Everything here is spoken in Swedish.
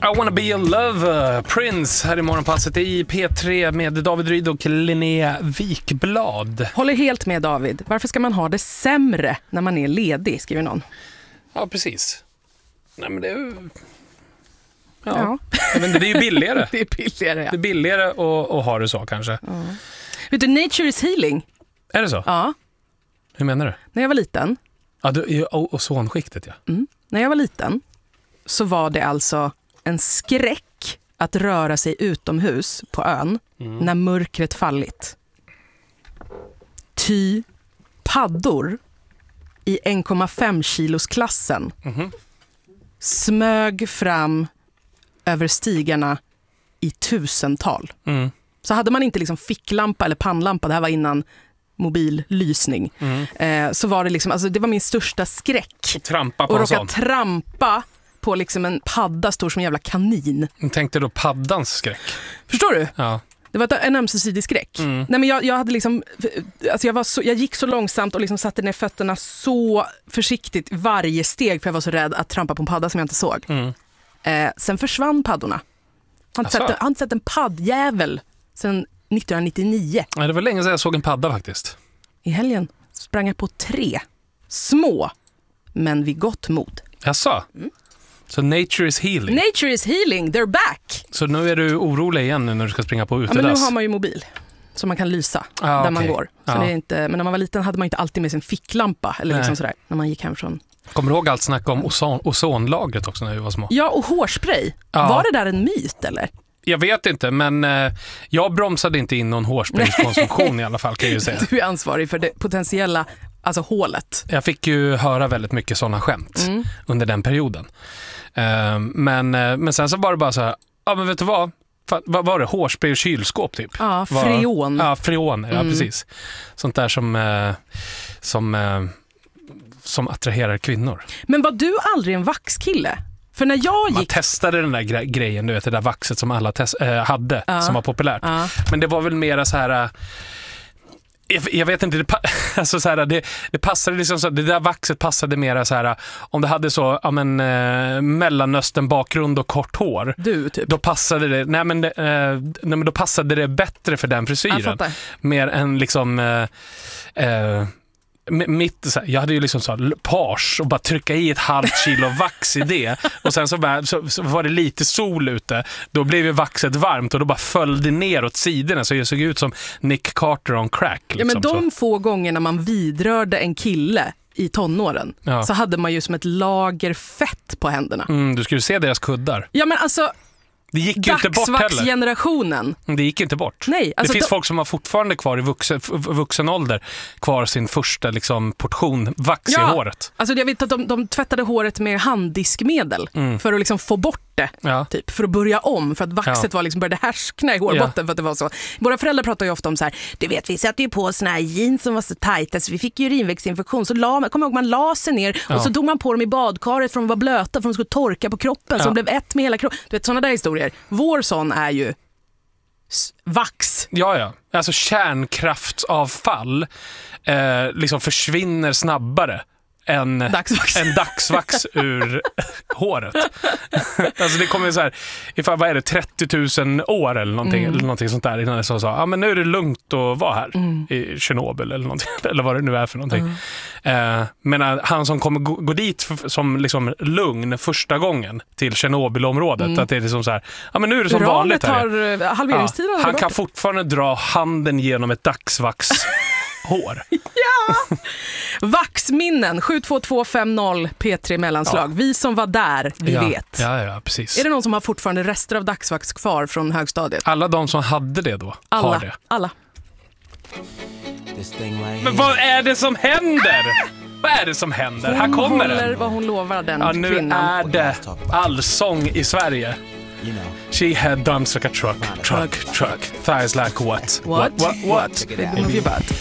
I wanna be your lover, Prince här i morgonpasset i P3 med David Ryd och Linnea Wikblad. Håller helt med David. Varför ska man ha det sämre när man är ledig, skriver någon. Ja, precis. Nej, men det är ju... Ja. Jag vet inte, det är ju billigare. Det är billigare, ja. Det är billigare att ha det så kanske. Ja. Vet du, nature is healing. Är det så? Ja. Hur menar du? När jag var liten. Ja, ozonskiktet, ja. När jag var liten så var det alltså en skräck att röra sig utomhus på ön när mörkret fallit. Ty paddor i 1,5 kilosklassen smög fram över stigarna i tusental. Så hade man inte liksom ficklampa eller pannlampa, det här var innan mobillysning, så var det liksom, alltså det var min största skräck. Trampa på och en sån. råka trampa på liksom en padda stor som en jävla kanin. Jag tänkte då paddans skräck. Förstår du? Ja. Det var en ömsesidig skräck. Nej, men jag hade liksom, alltså jag gick så långsamt och liksom satte ner fötterna så försiktigt varje steg för jag var så rädd att trampa på en padda som jag inte såg. Sen försvann paddorna. Jag har inte sett en paddjävel sedan 1999. Nej, det var länge sedan jag såg en padda faktiskt. I helgen sprang jag på 3 små, men vid gott mod. Jaså? Så nature is healing. Nature is healing, they're back. Så nu är du orolig igen när du ska springa på utedass? Ja, men nu har man ju mobil så man kan lysa där man går. Så det är inte, men när man var liten hade man inte alltid med sin ficklampa eller liksom sådär, när man gick hemifrån. Kommer du ihåg allt snack om ozonlagret också när vi var små? Ja, och hårspray. Var det där en myt eller? Jag vet inte, men jag bromsade inte in någon hårsprayskonsumtion i alla fall, kan jag ju säga. Du är ansvarig för det potentiella, alltså hålet. Jag fick ju höra väldigt mycket sådana skämt under den perioden. Men sen så var det bara så här, ja men vet du vad var det? Hårspray och kylskåp typ? Ja, freon. Ja, freon, ja precis. Sånt där som attraherar kvinnor. Men var du aldrig en vaxkille? För när jag gick... Man testade den där grejen, du vet, det där vaxet som alla hade, som var populärt. Men det var väl mera så här... Jag vet inte, alltså så här, det passade liksom så, det där vaxet passade mera så här, om det hade så Mellanöstern bakgrund och kort hår. Du typ. Då passade det, nej men då passade det bättre för den frisyren. Mer än liksom jag hade ju liksom så page och bara trycka i ett halvt kilo vax i det och sen så var det lite sol ute, då blev ju vaxet varmt och då bara föll det ner åt sidorna så jag såg ut som Nick Carter on crack liksom. Ja, men de få gångerna man vidrörde en kille i tonåren så hade man ju som ett lager fett på händerna. Du skulle se deras kuddar. Ja, men alltså det gick ju inte bort heller. Dagsvaxgenerationen. Det gick inte bort. Nej, alltså det finns folk som har fortfarande kvar i vuxen ålder kvar sin första liksom, portion vax i håret. Alltså jag vet att de tvättade håret med handdiskmedel för att liksom få bort det. Typ, för att börja om. För att vaxet var liksom började härskna i hårbotten för att det var så. Våra föräldrar pratar ju ofta om så här, du vet, vi satte ju på såna här jeans som var så tajta så vi fick ju urinvägsinfektion. Så kommer ihåg, man la sig ner och så tog man på dem i badkaret för att de var blöta för att de skulle torka på kroppen så de blev ett med hela kroppen. Du vet, sådana där historier. Vår sån är ju vax. Ja. Alltså kärnkraftsavfall liksom försvinner snabbare än dagsvax ur håret. Alltså det kommer så här, ifall, vad är det, 30 000 år eller någonting sånt där innan det så sa, men nu är det lugnt att vara här i Tjernobyl eller någonting, eller vad det nu är för någonting. Men han som kommer gå dit som liksom lugn första gången till Tjernobylområdet, att det är liksom så här, men nu är det som vanligt här. Halveringstiden han kan fortfarande dra handen genom ett dagsvax hår. Ja! Vaxminnen 72250 P3 mellanslag. Vi som var där, vi vet. Ja, precis. Är det någon som har fortfarande rester av dagsvax kvar från högstadiet? Alla de som hade det då har det. Alla. Men vad är det som händer? Vad är det som händer? Hon här kommer håller den. vad hon lovar, den nu kvinnan. Är det allsång i Sverige. She had dumps like a truck. Thighs like what? What? What?